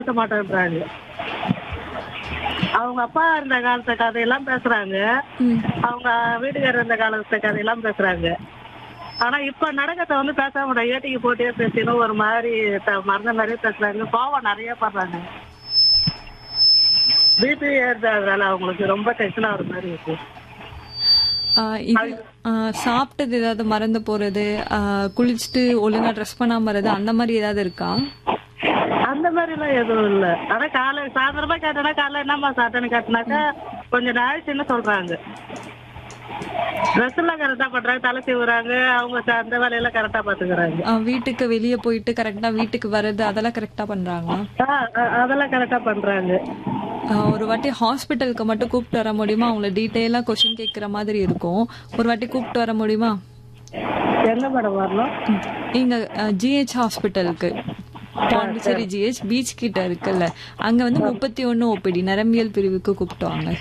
பேச மாட்டேன்றாங்க. அவங்க அப்பா இருந்த காலத்து கதையெல்லாம் பேசுறாங்க. ம். அவங்க வீட்டுக்காரர் இருந்த காலத்து கதையெல்லாம் பேசுறாங்க. ஆனா இப்ப நடக்கத்தை வந்து பேச முடியாது. ஏட்டிக்கு போட்டியே பேசினும் ஒரு மாதிரி மறந்த மாதிரியே பேசுறாங்க. கோவம் நிறைய படுறாங்க. பிபி ஏறுறதால அவங்களுக்கு ரொம்ப டென்ஷனா ஒரு மாதிரி இருக்கு. இது சாப்பிட்டது ஏதாவது மறந்து போறது, குளிச்சுட்டு ஒழுங்கா ட்ரெஸ் பண்ணாம வர்றது, அந்த மாதிரி ஏதாவது இருக்கா? அந்த மாதிரி எல்லாம் எதுவும் இல்ல. ஆனா சாயந்தரமா கேட்டனா காலைல என்னம்மா சாப்பிட்டேன்னு கேட்டனாக்கா கொஞ்சம் நாயிடுச்சுன்னு சொல்றாங்க. ட்ரெஸ் எல்லாம் கரெக்டா பண்றாங்க, தலை சீவுறாங்க, அவங்க அந்த வேலையெல்லாம் கரெக்டா பாத்துக்கிறாங்க. வீட்டுக்கு வெளியே போயிட்டு கரெக்டா வீட்டுக்கு வர்றது அதெல்லாம் கரெக்டா பண்றாங்களா? அதெல்லாம் கரெக்டா பண்றாங்க. ஒரு வாட்டி ஹாஸ்பிட்டலுக்கு மட்டும் கூப்பிட்டு வர முடியுமா? அவங்கள டீட்டெயிலா கொஸ்டின் கேட்கிற மாதிரி இருக்கும். ஒரு வாட்டி கூப்பிட்டு வர முடியுமா? என்ன மேடம் வரணும்? இங்க ஜிஹெச் ஹாஸ்பிட்டலுக்கு, பாண்டிச்சேரி ஜிஹெச் பீச் கிட்ட இருக்குல்ல, அங்க வந்து 31 ஓபிடி நரம்பியல் பிரிவுக்கு கூப்பிட்டு வாங்க.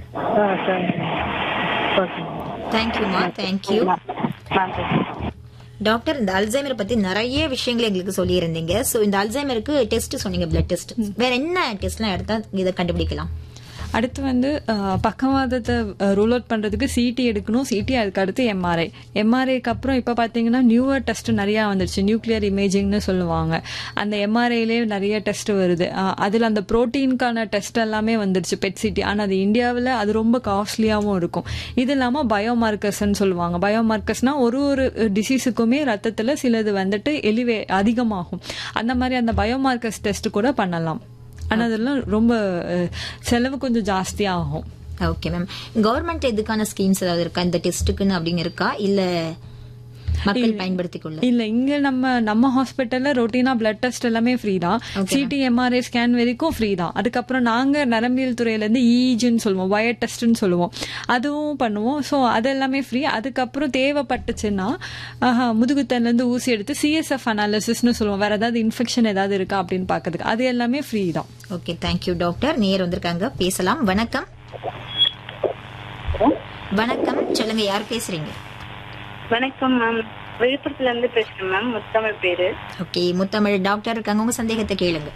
தேங்க்யூமா, தேங்க்யூ. டாக்டர், இந்த அல்சைமர் பத்தி நிறைய விஷயங்கள் எங்களுக்கு சொல்லியிருந்தீங்க. சோ இந்த அல்சைமருக்கு டெஸ்ட் சொன்னீங்க, பிளட் டெஸ்ட். வேற என்ன டெஸ்ட்லாம் எடுத்தா இதை கண்டுபிடிக்கலாம்? அடுத்து வந்து பக்கவாதத்தை ரூல் அவுட் பண்றதுக்கு சிடி எடுக்கணும். சிடி அதுக்கு அடுத்து எம்ஆர்ஐ. எம்ஆர்ஐக்கு அப்புறம் இப்ப பாத்தீங்கன்னா நியூவர் டெஸ்ட் நிறைய வந்துருச்சு. நியூக்ளியர் இமேஜிங்னு சொல்லுவாங்க. அந்த எம்ஆர்ஐலேயே நிறைய டெஸ்ட் வருது. அதுல அந்த புரோட்டீனுக்கான டெஸ்ட் எல்லாமே வந்துருச்சு, பெட் சிடி. ஆனா அது இந்தியாவில் அது ரொம்ப காஸ்ட்லியாவும் இருக்கும். இது இல்லாம பயோமார்க்கர்ஸ்ன்னு சொல்லுவாங்க. பயோமார்க்கர்ஸ்னா ஒரு டிசீஸுக்குமே ரத்தத்துல சிலது வந்துட்டு அதிகமாகும். அந்த மாதிரி அந்த பயோமார்க்கர்ஸ் டெஸ்ட் கூட பண்ணலாம். ஆனா அதெல்லாம் ரொம்ப செலவு கொஞ்சம் ஜாஸ்தி ஆகும். Okay ma'am. கவர்மெண்ட் இதுக்கான ஸ்கீம்ஸ் ஏதாவது இருக்கா இந்த டெஸ்ட்டுக்குன்னு அப்படின்னு இருக்கா, இல்ல மக்கள் பயன்படுத்திக்கொள்ள? இல்ல, இங்க நம்ம ஹாஸ்பிட்டல்ல ரொட்டீனா பிளட் டெஸ்ட் எல்லாமே ஃப்ரீ தான். சிடி எம்ஆர்ஐ ஸ்கேன் வரைக்கும் ஃப்ரீ தான். அதுக்கப்புறம் நாங்க நரம்பியல் துறையில இருந்து இஇஜின்னு சொல்லுவோம், வயர் டெஸ்ட்னு சொல்லுவோம், அதுவும் பண்ணுவோம். ஸோ அது எல்லாமே ஃப்ரீ. அதுக்கப்புறம் தேவைப்பட்டுச்சுன்னா முதுகுத்தன்ல இருந்து ஊசி எடுத்து சிஎஸ்எஃப் அனாலிசிஸ்னு சொல்லுவோம், வேற ஏதாவது இன்ஃபெக்ஷன் ஏதாவது இருக்கா அப்படின்னு பாக்கிறதுக்கு. அது எல்லாமே ஃப்ரீ தான். Okay, thank you doctor. நேர் வந்திருக்காங்க, பேசலாம். வணக்கம். வணக்கம், சொல்லுங்க, யார் பேசுறீங்க? வணக்கம் மேம், விழுப்புரத்துல இருந்து பேசுறேன் மேம். முத்தமிழ் பேரு. ஓகே, முத்தமிழ் டாக்டர் இருக்காங்க, உங்க சந்தேகத்தை கேளுங்க.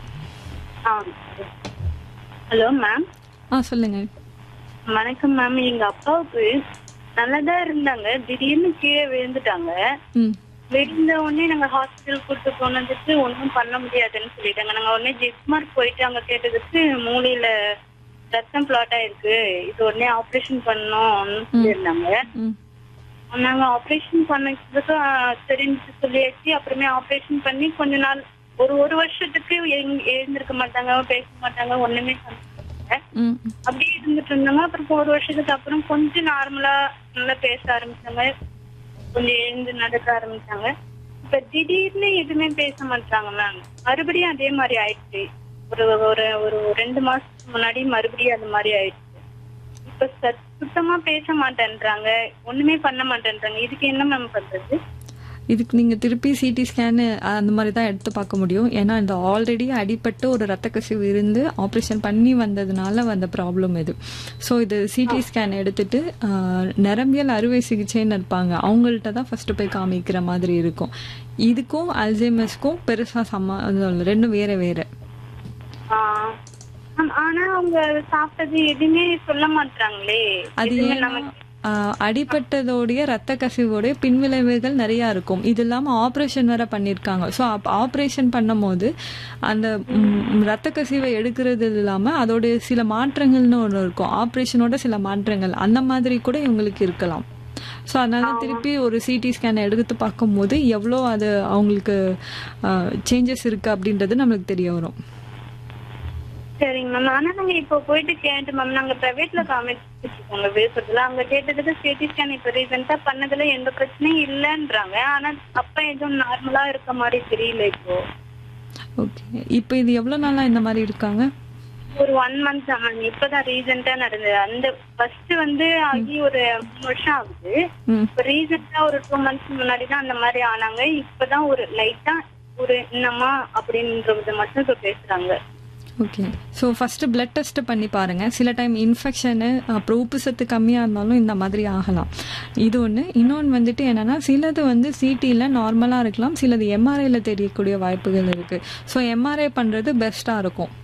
Hello ma'am. சொல்லுங்க. வணக்கம் மேம். எங்க அப்பாவுக்கு நல்லதா இருந்தாங்க, திடீர்னு கீழே விழுந்துட்டாங்க. விழுந்த உடனே நாங்க ஹாஸ்பிட்டல் கூட்டு போனதுக்கு ஒன்றும் பண்ண முடியாதுன்னு சொல்லிட்டாங்க. நாங்க உடனே ஜிப்மார்க் போயிட்டு அங்க கேட்டதுக்கு மூளையில ரத்தம் பிளாட் ஆயிருக்கு, இது உடனே ஆப்ரேஷன் பண்ணணும்னு சொல்லியிருந்தாங்க. நாங்க ஆப்ரேஷன் பண்ணதுக்கு சரின்னு சொல்லியாச்சு. அப்புறமே ஆப்ரேஷன் பண்ணி கொஞ்ச நாள் ஒரு வருஷத்துக்கு எழுந்திருக்க மாட்டாங்க, பேச மாட்டாங்க, ஒண்ணுமே பண்ண மாட்டாங்க. அப்படியே இருந்துட்டு இருந்தாங்க. அப்புறம் ஒரு வருஷத்துக்கு அப்புறம் கொஞ்சம் நார்மலா நல்லா பேச ஆரம்பிச்சாங்க, கொஞ்சம் எழுந்து நடக்க ஆரம்பிச்சாங்க. இப்ப திடீர்னு எதுவுமே பேச மாட்டாங்க மேம். மறுபடியும் அதே மாதிரி ஆயிடுச்சு. ஒரு ஒரு 2 மாசத்துக்கு முன்னாடி மறுபடியும் அது மாதிரி ஆயிடுச்சு. இப்ப சுத்தமா பேச மாட்டேன்றாங்க, ஒண்ணுமே பண்ண மாட்டேன்றாங்க. இதுக்கு என்ன மேம் பண்றது? இதுக்கு நீங்க திருப்பி சிடி ஸ்கேன் அந்த மாதிரி தான் எடுத்து பார்க்க முடியும். ஏன்னா இந்த ஆல்ரெடி அடிபட்டு ஒரு ரத்த கசிவு இருந்து ஆப்ரேஷன் பண்ணி வந்ததுனால வந்த ப்ராப்ளம் இது. ஸோ இது சிடி ஸ்கேன் எடுத்துட்டு நரம்பியல் அறுவை சிகிச்சைன்னு இருப்பாங்க, அவங்கள்ட்ட தான் ஃபர்ஸ்ட் போய் காமிக்கிற மாதிரி இருக்கும். இதுக்கும் அல்சைமர்ஸ்க்கும் பெருசா சம்மந்தம் இல்லை, ரெண்டும் வேற வேற. ஆனா அவங்க சாப்பிட்டது எதுவுமே சொல்ல மாட்டாங்களே. அது அடிபட்டதோடைய ரத்த கசிவோடைய பின்விளைவுகள் நிறைய இருக்கும். இது இல்லாம ஆப்ரேஷன் வேற பண்ணிருக்காங்க. ஸோ ஆப்ரேஷன் பண்ணும் போது அந்த ரத்த கசிவை எடுக்கிறது இல்லாம அதோடைய சில மாற்றங்கள்னு ஒன்று இருக்கும், ஆப்ரேஷனோட சில மாற்றங்கள் அந்த மாதிரி கூட இவங்களுக்கு இருக்கலாம். ஸோ அதனால திருப்பி ஒரு சிடி ஸ்கேன் எடுத்து பார்க்கும்போது எவ்வளோ அது அவங்களுக்கு சேஞ்சஸ் இருக்கு அப்படின்றது நம்மளுக்கு தெரிய வரும். சரிங்க மேம். ஆனா நாங்க இப்ப போயிட்டு கேட்டோம் மேம், நாங்க பிரைவேட்ல காமிச்சிருக்கோங்க விழுப்புரத்துல. அங்க கேட்டதுக்கு சிடி ஸ்கேன் இப்ப ரீசெண்டா பண்ணதுல எந்த பிரச்சனையும் இல்லைன்றாங்க. ஆனா அப்ப எதுவும் நார்மலா இருக்க மாதிரி தெரியல இப்போ. ஓகே, இப்போ இது எவ்வளவு நாளா இந்த மாதிரி இருக்காங்க? ஒரு 1 month தான் மேம். இப்பதான் ரீசெண்டா நடந்தது. அந்த ஃபர்ஸ்ட் வந்து ஆகி ஒரு 3 வருஷம் ஆகுது. இப்ப ரீசெண்டா ஒரு 2 months முன்னாடி தான் அந்த மாதிரி ஆனாங்க. இப்பதான் ஒரு லைட்டா ஒரு என்னமா அப்படின்றது மட்டும் இப்ப பேசுறாங்க. Okay. So first blood test பண்ணி பாருங்கள். சில டைம் இன்ஃபெக்ஷனு அப்புறம் உப்பு சத்து கம்மியாக இருந்தாலும் இந்த மாதிரி ஆகலாம். இது ஒன்று. இன்னொன்று வந்துட்டு என்னென்னா, சிலது வந்து சிடியில் நார்மலாக இருக்கலாம், சிலது எம்ஆர்ஐயில் தெரியக்கூடிய வாய்ப்புகள் இருக்குது. ஸோ எம்ஆர்ஐ பண்ணுறது பெஸ்ட்டாக இருக்கும்.